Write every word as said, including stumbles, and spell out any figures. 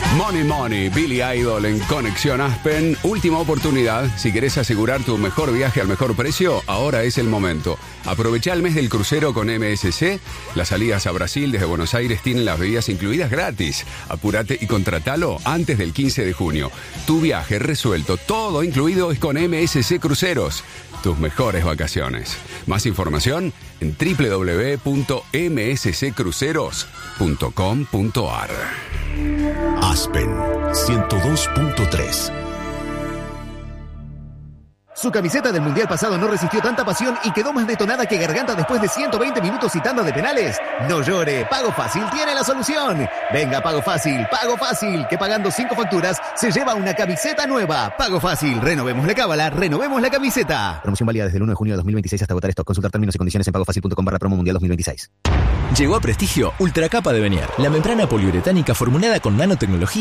Money Money, Billy Idol en Conexión Aspen. Última oportunidad. Si querés asegurar tu mejor viaje al mejor precio, ahora es el momento. Aprovecha el mes del crucero con M S C. Las salidas a Brasil desde Buenos Aires tienen las bebidas incluidas gratis. Apúrate y contratalo antes del quince de junio. Tu viaje resuelto, todo incluido, es con M S C Cruceros. Tus mejores vacaciones. Más información en doble u doble u doble u punto m s c cruceros punto com punto a r. Aspen ciento dos punto tres. Su camiseta del Mundial pasado no resistió tanta pasión y quedó más detonada que Garganta después de ciento veinte minutos y tanda de penales. No llore, Pago Fácil tiene la solución. Venga, Pago Fácil, Pago Fácil, que pagando cinco facturas se lleva una camiseta nueva. Pago Fácil, renovemos la cábala, renovemos la camiseta. Promoción válida desde el uno de junio de dos mil veintiséis hasta agotar stock. Consultar términos y condiciones en pagofacil punto com barra promo mundial dos mil veintiséis. Llegó a Prestigio Ultracapa de Venier, la membrana poliuretánica formulada con nanotecnología